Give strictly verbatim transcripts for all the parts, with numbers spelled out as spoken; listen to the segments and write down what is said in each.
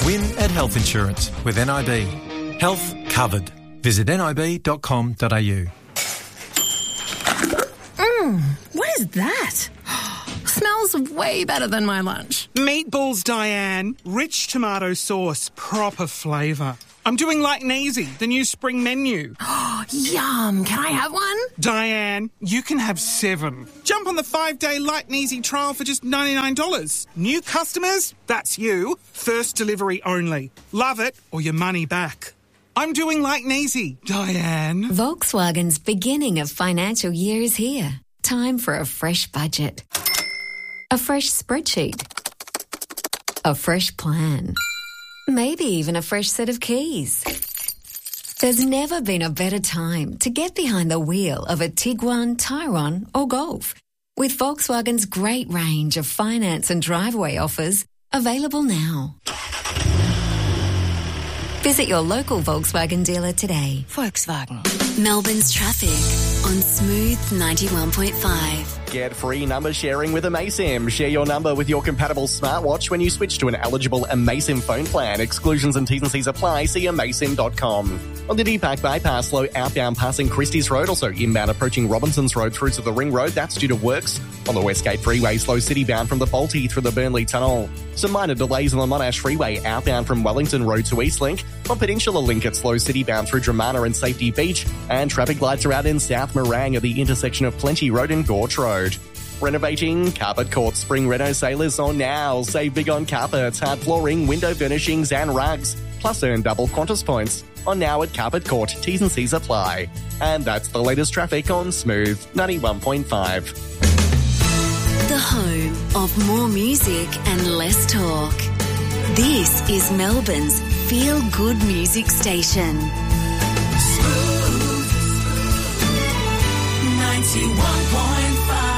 Win at health insurance with N I B. Health covered. Visit nib dot com dot a u. Mmm, what is that? Smells way better than my lunch. Meatballs, Diane. Rich tomato sauce, proper flavour. I'm doing Light and Easy, the new spring menu. Yum, can I have one? Diane, you can have seven. Jump on the five-day Light and Easy trial for just ninety-nine dollars. New customers? That's you. First delivery only. Love it or your money back. I'm doing Light and Easy, Diane. Volkswagen's beginning of financial year is here. Time for a fresh budget. A fresh spreadsheet. A fresh plan. Maybe even a fresh set of keys. There's never been a better time to get behind the wheel of a Tiguan, Tyron or Golf. With Volkswagen's great range of finance and driveway offers available now. Visit your local Volkswagen dealer today. Volkswagen. Melbourne's traffic on Smooth ninety-one point five. Get free number sharing with Amasim. Share your number with your compatible smartwatch when you switch to an eligible Amasim phone plan. Exclusions and T's and C's apply. See amasim dot com. On the Deepak bypass, slow outbound passing Christie's Road, also inbound approaching Robinson's Road through to the Ring Road. That's due to works. On the Westgate Freeway, slow citybound from the Balti through the Burnley Tunnel. Some minor delays on the Monash Freeway, outbound from Wellington Road to Eastlink. On Peninsula Link, it's slow citybound through Dramana and Safety Beach. And traffic lights are out in South Morang at the intersection of Plenty Road and Gorge Road. Renovating? Carpet Court Spring Reno sale is on now. Save big on carpets, hard flooring, window furnishings and rugs. Plus earn double Qantas points. On now at Carpet Court. T's and C's apply. And that's the latest traffic on Smooth ninety-one point five. The home of more music and less talk. This is Melbourne's feel-good music station. Smooth ninety-one point five.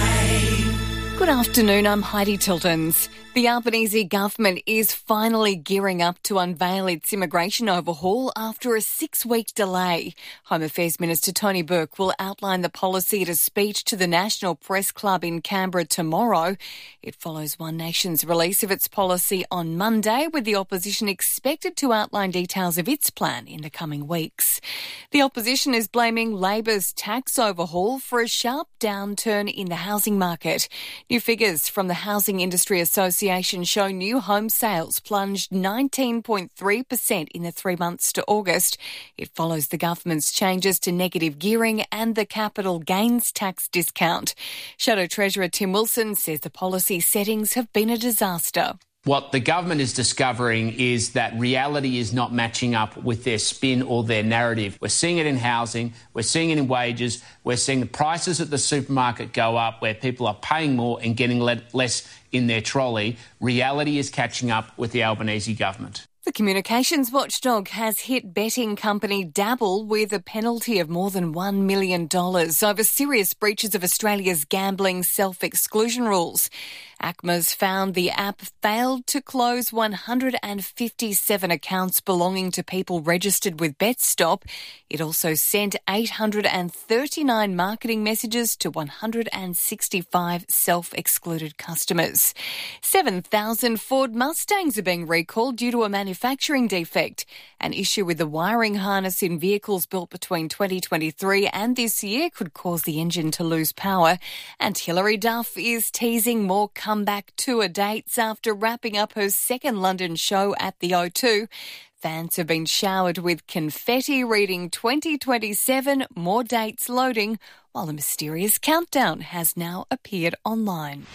Good afternoon, I'm Heidi Tiltons. The Albanese government is finally gearing up to unveil its immigration overhaul after a six-week delay. Home Affairs Minister Tony Burke will outline the policy at a speech to the National Press Club in Canberra tomorrow. It follows One Nation's release of its policy on Monday, with the opposition expected to outline details of its plan in the coming weeks. The opposition is blaming Labor's tax overhaul for a sharp downturn in the housing market. New figures from the Housing Industry Association show new home sales plunged nineteen point three percent in the three months to August. It follows the government's changes to negative gearing and the capital gains tax discount. Shadow Treasurer Tim Wilson says the policy settings have been a disaster. What the government is discovering is that reality is not matching up with their spin or their narrative. We're seeing it in housing, we're seeing it in wages, we're seeing the prices at the supermarket go up where people are paying more and getting le- less in their trolley. Reality is catching up with the Albanese government. The communications watchdog has hit betting company Dabble with a penalty of more than one million dollars over serious breaches of Australia's gambling self-exclusion rules. A C M A's found the app failed to close one hundred fifty-seven accounts belonging to people registered with BetStop. It also sent eight hundred thirty-nine marketing messages to one hundred sixty-five self-excluded customers. seven thousand Ford Mustangs are being recalled due to a manufacturing defect. An issue with the wiring harness in vehicles built between twenty twenty-three and this year could cause the engine to lose power. And Hilary Duff is teasing more comeback tour dates after wrapping up her second London show at the O two. Fans have been showered with confetti reading twenty twenty-seven, more dates loading, while a mysterious countdown has now appeared online.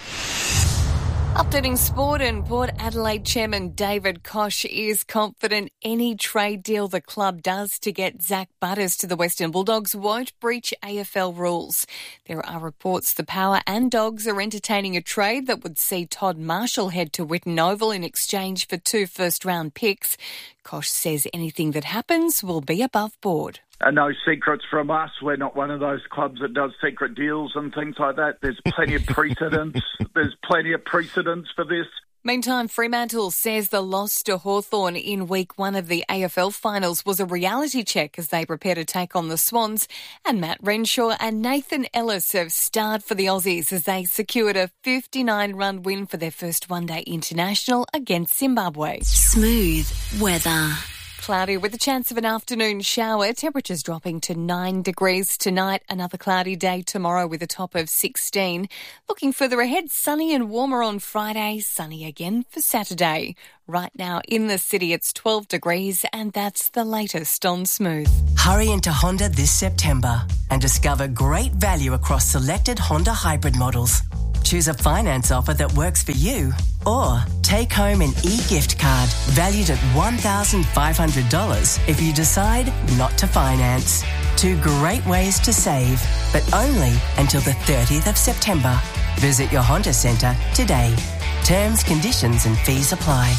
Updating sport, and Port Adelaide chairman David Koch is confident any trade deal the club does to get Zach Butters to the Western Bulldogs won't breach A F L rules. There are reports the Power and Dogs are entertaining a trade that would see Todd Marshall head to Whitten Oval in exchange for two first-round picks. Koch says anything that happens will be above board. Uh, no secrets from us. We're not one of those clubs that does secret deals and things like that. There's plenty of precedents. There's plenty of precedents for this. Meantime, Fremantle says the loss to Hawthorn in week one of the A F L finals was a reality check as they prepare to take on the Swans. And Matt Renshaw and Nathan Ellis have starred for the Aussies as they secured a fifty-nine run win for their first one-day international against Zimbabwe. Smooth weather. Cloudy with a chance of an afternoon shower. Temperatures dropping to nine degrees tonight. Another cloudy day tomorrow with a top of sixteen. Looking further ahead, sunny and warmer on Friday. Sunny again for Saturday. Right now in the city, it's twelve degrees, and that's the latest on Smooth. Hurry into Honda this September and discover great value across selected Honda hybrid models. Choose a finance offer that works for you, or take home an e-gift card valued at one thousand five hundred dollars if you decide not to finance. Two great ways to save, but only until the thirtieth of September. Visit your Honda Centre today. Terms, conditions and fees apply.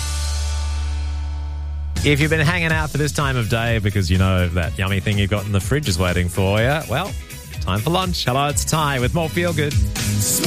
If you've been hanging out for this time of day because you know that yummy thing you've got in the fridge is waiting for you, well, time for lunch. Hello, it's Ty with more Feel Good.